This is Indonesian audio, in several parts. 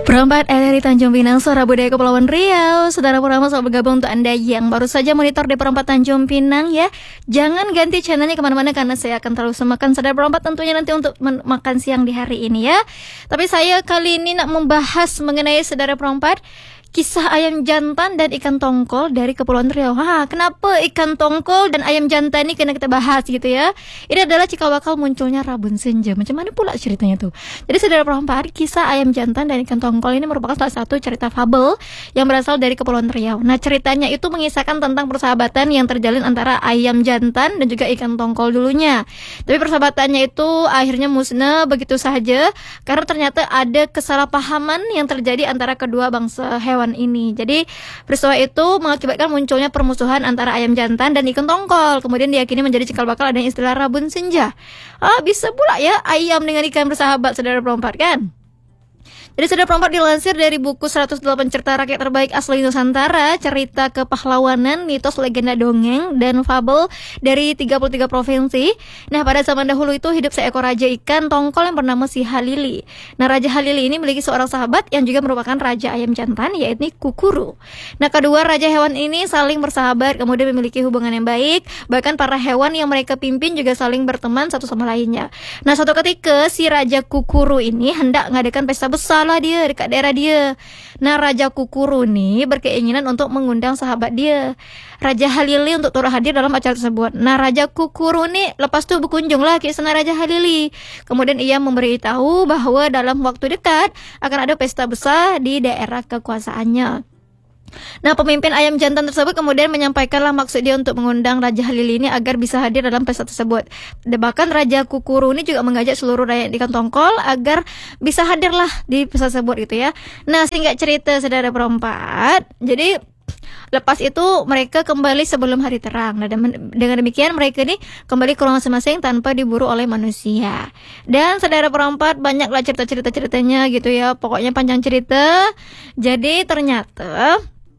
Perempat dari Tanjung Pinang, Suara Budaya Kepulauan Riau. Saudara Purama selamat bergabung untuk Anda yang baru saja monitor di Perempat Tanjung Pinang ya. Jangan ganti channelnya kemana-mana karena saya akan terus makan Saudara Perempat tentunya nanti untuk makan siang di hari ini ya. Tapi saya kali ini nak membahas mengenai Saudara Perempat kisah ayam jantan dan ikan tongkol dari Kepulauan Riau. Kenapa ikan tongkol dan ayam jantan ini kena kita bahas gitu ya? Ini adalah cikal bakal munculnya Rabun Senja. Macam mana pula ceritanya tuh? Jadi saudara perempat, kisah ayam jantan dan ikan tongkol ini merupakan salah satu cerita fabel yang berasal dari Kepulauan Riau. Nah, ceritanya itu mengisahkan tentang persahabatan yang terjalin antara ayam jantan dan juga ikan tongkol dulunya. Tapi persahabatannya itu akhirnya musnah begitu saja karena ternyata ada kesalahpahaman yang terjadi antara kedua bangsa hewan ini. Jadi peristiwa itu mengakibatkan munculnya permusuhan antara ayam jantan dan ikan tongkol. Kemudian diyakini menjadi cikal bakal adanya istilah Rabun Senja. Bisa pula ya ayam dengan ikan bersahabat, saudara perempat kan? Jadi saudara perempat dilansir dari buku 108 cerita rakyat terbaik asli Nusantara, cerita kepahlawanan, mitos, legenda dongeng, dan fabel dari 33 provinsi. Nah, pada zaman dahulu itu hidup seekor raja ikan tongkol yang bernama si Halili. Nah, Raja Halili ini memiliki seorang sahabat yang juga merupakan raja ayam jantan, yaitu Kukuru. Nah, kedua raja hewan ini saling bersahabat, kemudian memiliki hubungan yang baik. Bahkan para hewan yang mereka pimpin juga saling berteman satu sama lainnya. Nah, suatu ketika si Raja Kukuru ini hendak mengadakan pesta besar dia dekat daerah dia. Nah, Raja Kukuru nih berkeinginan untuk mengundang sahabat dia, Raja Halili, untuk turut hadir dalam acara tersebut. Nah, Raja Kukuru nih lepas tu berkunjung lah ke istana Raja Halili. Kemudian ia memberitahu bahwa dalam waktu dekat akan ada pesta besar di daerah kekuasaannya. Nah, pemimpin ayam jantan tersebut kemudian menyampaikanlah maksud dia untuk mengundang Raja Halili ini agar bisa hadir dalam pesta tersebut. Dan bahkan Raja Kukuru ini juga mengajak seluruh rakyat ikan tongkol agar bisa hadirlah di pesta tersebut gitu ya. Nah, singkat cerita saudara perempat, jadi lepas itu mereka kembali sebelum hari terang. Nah, dengan demikian mereka ini kembali ke rumah masing-masing tanpa diburu oleh manusia. Dan saudara perempat, banyaklah cerita-ceritanya gitu ya. Pokoknya panjang cerita. Jadi ternyata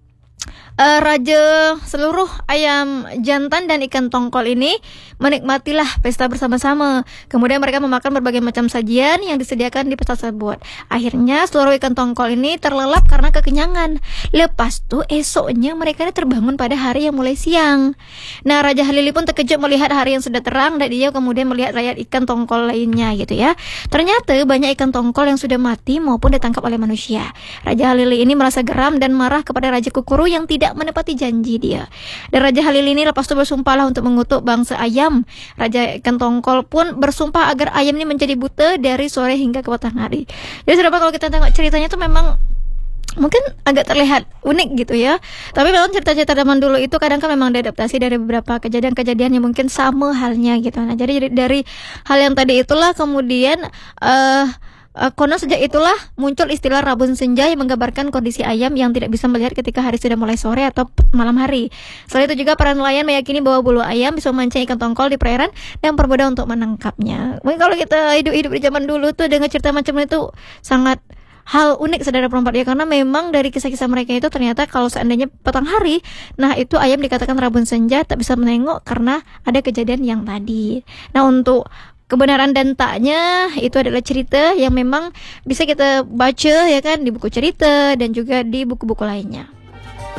Raja seluruh ayam jantan dan ikan tongkol ini menikmatilah pesta bersama-sama. Kemudian mereka memakan berbagai macam sajian yang disediakan di pesta tersebut. Akhirnya seluruh ikan tongkol ini terlelap karena kekenyangan. Lepas tu esoknya mereka terbangun pada hari yang mulai siang. Nah, Raja Halili pun terkejut melihat hari yang sudah terang dan dia kemudian melihat rakyat ikan tongkol lainnya gitu ya. Ternyata banyak ikan tongkol yang sudah mati maupun ditangkap oleh manusia. Raja Halili ini merasa geram dan marah kepada Raja Kukuru yang tidak menepati janji dia. Dan Raja Halili ini lepas itu bersumpahlah untuk mengutuk bangsa ayam. Raja ikan tongkol pun bersumpah agar ayam ini menjadi buta dari sore hingga ke petang hari. Jadi saudara, kalau kita tengok ceritanya itu memang mungkin agak terlihat unik gitu ya. Tapi memang cerita-cerita zaman dulu itu kadang kan memang diadaptasi dari beberapa kejadian-kejadian yang mungkin sama halnya gitu. Nah, jadi dari hal yang tadi itulah kemudian konon sejak itulah muncul istilah Rabun Senja yang menggambarkan kondisi ayam yang tidak bisa melihat ketika hari sudah mulai sore atau malam hari. Selain itu juga para nelayan meyakini bahwa bulu ayam bisa memancing ikan tongkol di perairan dan mempermudah untuk menangkapnya. Mungkin kalau kita hidup di zaman dulu tuh dengan cerita macam itu sangat hal unik saudara perempat ya, karena memang dari kisah-kisah mereka itu ternyata kalau seandainya petang hari, nah itu ayam dikatakan Rabun Senja tak bisa menengok karena ada kejadian yang tadi. Nah, untuk kebenaran dan taknya itu adalah cerita yang memang bisa kita baca ya kan di buku cerita dan juga di buku-buku lainnya.